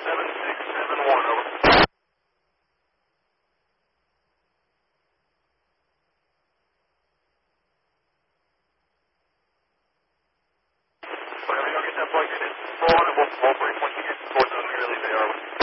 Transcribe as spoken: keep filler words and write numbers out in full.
seven six seven one, over. Whenever y'all get that plugged in, it's full on, and we'll, we'll bring once you get towards the early they are.